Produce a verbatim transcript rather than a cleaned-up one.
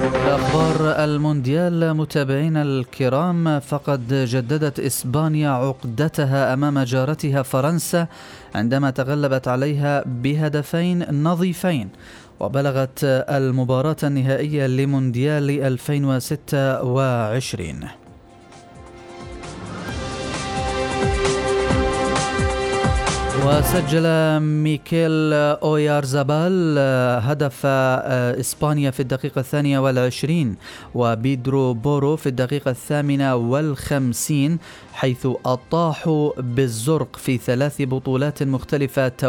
أخبار المونديال متابعينا الكرام، فقد جددت إسبانيا عقدتها أمام جارتها فرنسا عندما تغلبت عليها بهدفين نظيفين، وبلغت المباراة النهائية لمونديال ألفين وستة وعشرين. وسجل ميكيل أويارزابال هدف إسبانيا في الدقيقة الثانية والعشرين، وبيدرو بورو في الدقيقة الثامنة والخمسين، حيث أطاحوا بالزرق في ثلاث بطولات مختلفة